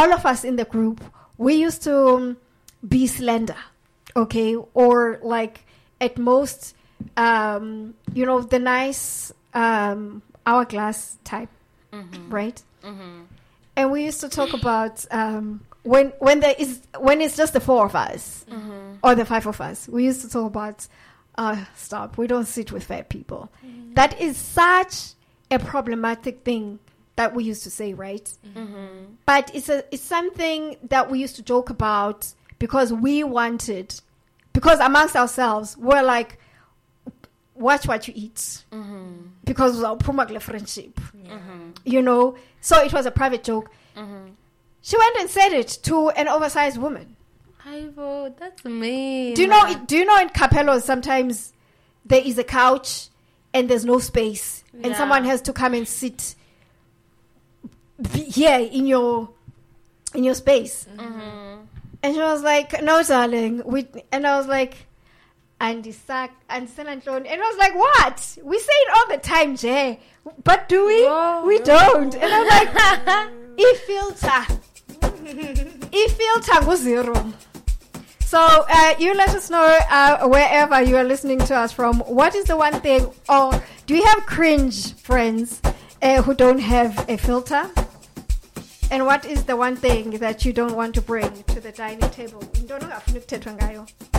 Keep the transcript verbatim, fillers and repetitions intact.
all of us in the group, we used to um, be slender, okay? Or like at most, um, you know, the nice um, hourglass type, mm-hmm. right? Mm-hmm. And we used to talk about um, when when there is when it's just the four of us mm-hmm. or the five of us. We used to talk about uh, stop. We don't sit with fat people. Mm-hmm. That is such a problematic thing that we used to say, right? Mm-hmm. But it's a it's something that we used to joke about because we wanted, because amongst ourselves we're like, watch what you eat, mm-hmm. because of our promagle friendship, yeah. mm-hmm. you know. So it was a private joke. Mm-hmm. She went and said it to an oversized woman. Ivo, that's amazing. Do you know? Do you know in Capello sometimes there is a couch and there's no space, yeah. and someone has to come and sit here in your in your space. Mm-hmm. And she was like, "No, darling." We and I was like. And the sack and and I was like, what? We say it all the time, Jay. But do we? Whoa, we whoa. don't. And I'm like, I filter. I filter go zero. So uh, you let us know uh, wherever you are listening to us from. What is the one thing, or do you have cringe friends uh, who don't have a filter? And what is the one thing that you don't want to bring to the dining table?